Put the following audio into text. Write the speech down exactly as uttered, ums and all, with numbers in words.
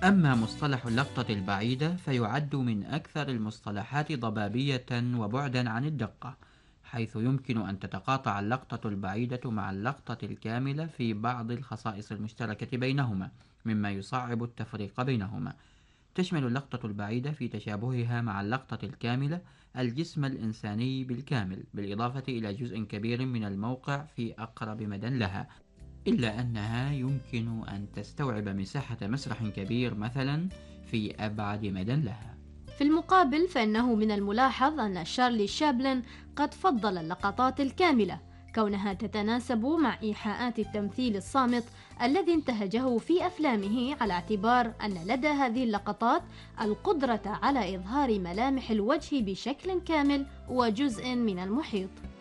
أما مصطلح اللقطة البعيدة فيعد من أكثر المصطلحات ضبابية وبعدا عن الدقة، حيث يمكن أن تتقاطع اللقطة البعيدة مع اللقطة الكاملة في بعض الخصائص المشتركة بينهما، مما يصعب التفريق بينهما. تشمل اللقطة البعيدة في تشابهها مع اللقطة الكاملة الجسم الإنساني بالكامل، بالإضافة إلى جزء كبير من الموقع في أقرب مدى لها، إلا أنها يمكن أن تستوعب مساحة مسرح كبير مثلا في أبعد مدى لها. في المقابل، فإنه من الملاحظ أن شارلي شابلن قد فضل اللقطات الكاملة، كونها تتناسب مع إيحاءات التمثيل الصامت الذي انتهجه في أفلامه، على اعتبار أن لدى هذه اللقطات القدرة على إظهار ملامح الوجه بشكل كامل وجزء من المحيط.